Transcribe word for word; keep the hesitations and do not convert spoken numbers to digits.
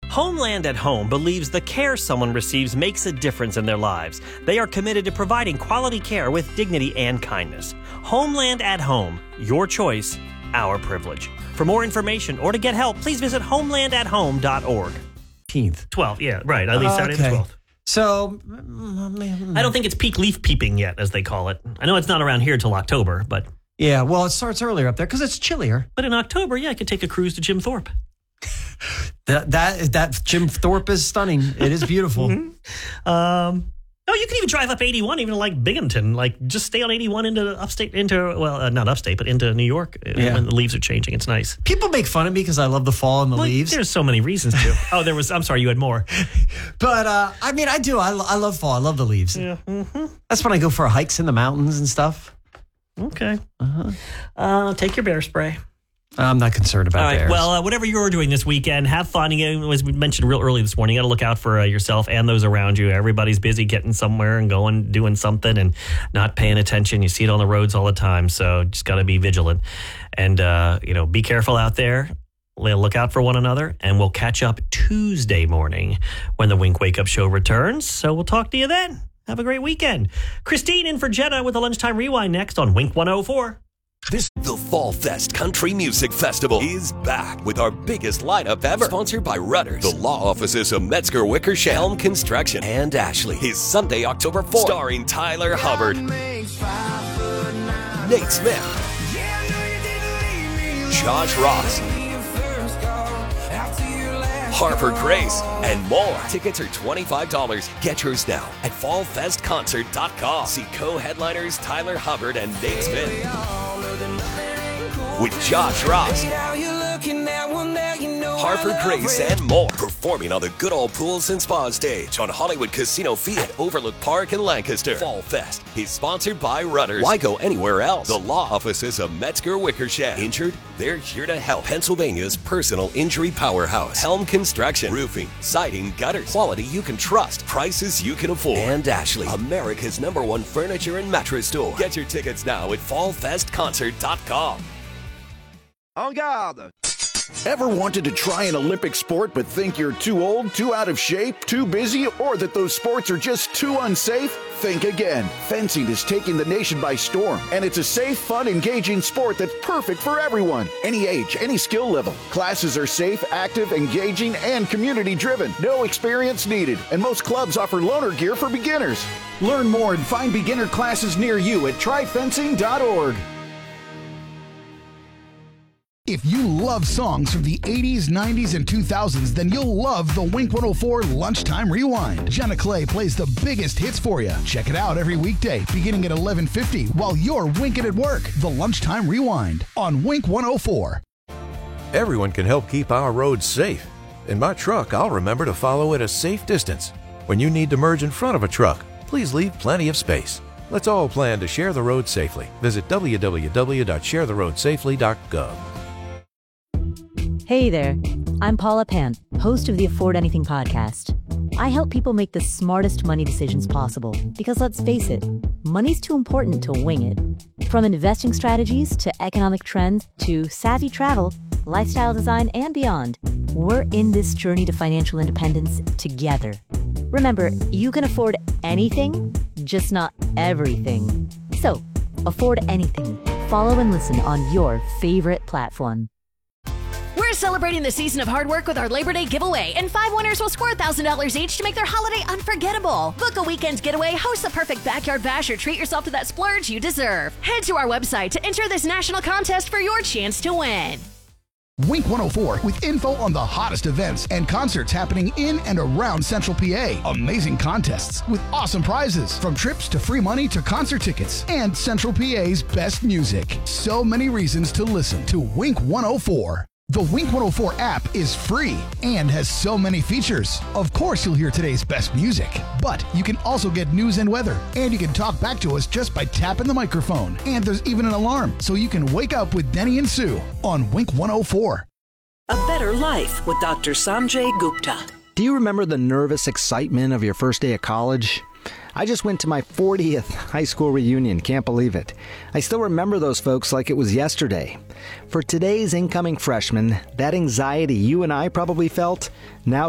Homeland at Home believes the care someone receives makes a difference in their lives. They are committed to providing quality care with dignity and kindness. Homeland at Home. Your choice, our privilege. For more information or to get help, please visit homeland at home dot org. twelfth, yeah, right. At least Saturday the twelfth. So, I don't think it's peak leaf peeping yet, as they call it. I know it's not around here till October, but... Yeah, well, it starts earlier up there because it's chillier. But in October, yeah, I could take a cruise to Jim Thorpe. that, that, that Jim Thorpe is stunning. It is beautiful. mm-hmm. um... No, you can even drive up eighty-one, even like Binghamton. Like, just stay on eighty-one into upstate, into, well, uh, not upstate, but into New York yeah. when the leaves are changing. It's nice. People make fun of me because I love the fall and the well, leaves. There's so many reasons to. Oh, there was, I'm sorry, you had more. But, uh, I mean, I do. I, I love fall. I love the leaves. Yeah. Mm-hmm. That's when I go for hikes in the mountains and stuff. Okay. Uh-huh. Uh, take your bear spray. I'm not concerned about All right. bears. Well, uh, whatever you're doing this weekend, have fun. Again, as we mentioned real early this morning, you got to look out for uh, yourself and those around you. Everybody's busy getting somewhere and going, doing something and not paying attention. You see it on the roads all the time. So just got to be vigilant and, uh, you know, be careful out there. Look out for one another, and we'll catch up Tuesday morning when the Wink Wake Up Show returns. So we'll talk to you then. Have a great weekend. Christine in for Jenna with the Lunchtime Rewind next on Wink one oh four. This the Fall Fest Country Music Festival is back with our biggest lineup ever. Sponsored by Rudders, the law offices of Metzger Wickersham, Helm Construction, and Ashley. Is Sunday, October fourth. Starring Tyler Hubbard, Nate Smith, Josh Ross, Harper Grace, and more. Tickets are twenty-five dollars. Get yours now at fall fest concert dot com. See co-headliners Tyler Hubbard and Nate Smith with Josh Ross, Harper Grace, and more. Performing on the Good Old Pools and Spa stage on Hollywood Casino Field, Overlook Park in Lancaster. Fall Fest is sponsored by Rudders. Why go anywhere else? The law offices of Metzger Wickersham. Injured? They're here to help. Pennsylvania's personal injury powerhouse. Helm Construction. Roofing, siding, gutters. Quality you can trust. Prices you can afford. And Ashley, America's number one furniture and mattress store. Get your tickets now at fall fest concert dot com. En garde! Ever wanted to try an Olympic sport but think you're too old, too out of shape, too busy, or that those sports are just too unsafe? Think again. Fencing is taking the nation by storm, and it's a safe, fun, engaging sport that's perfect for everyone. Any age, any skill level. Classes are safe, active, engaging, and community-driven. No experience needed, and most clubs offer loaner gear for beginners. Learn more and find beginner classes near you at try fencing dot org. If you love songs from the eighties, nineties, and two thousands, then you'll love the Wink one oh four Lunchtime Rewind. Jenna Clay plays the biggest hits for you. Check it out every weekday, beginning at eleven fifty, while you're winking at work. The Lunchtime Rewind on Wink one oh four. Everyone can help keep our roads safe. In my truck, I'll remember to follow at a safe distance. When you need to merge in front of a truck, please leave plenty of space. Let's all plan to share the road safely. Visit w w w dot share the road safely dot gov. Hey there, I'm Paula Pant, host of the Afford Anything podcast. I help people make the smartest money decisions possible because let's face it, money's too important to wing it. From investing strategies to economic trends to savvy travel, lifestyle design, and beyond, we're in this journey to financial independence together. Remember, you can afford anything, just not everything. So, afford anything. Follow and listen on your favorite platform. We're celebrating the season of hard work with our Labor Day giveaway, and five winners will score one thousand dollars each to make their holiday unforgettable. Book a weekend getaway, host the perfect backyard bash, or treat yourself to that splurge you deserve. Head to our website to enter this national contest for your chance to win. Wink one oh four with info on the hottest events and concerts happening in and around Central P A. Amazing contests with awesome prizes, from trips to free money to concert tickets, and Central P A's best music. So many reasons to listen to Wink one oh four. The Wink one oh four app is free and has so many features. Of course, you'll hear today's best music, but you can also get news and weather, and you can talk back to us just by tapping the microphone. And there's even an alarm, so you can wake up with Denny and Sue on Wink one oh four. A Better Life with Doctor Sanjay Gupta. Do you remember the nervous excitement of your first day of college? I just went to my fortieth high school reunion. Can't believe it. I still remember those folks like it was yesterday. For today's incoming freshmen, that anxiety you and I probably felt now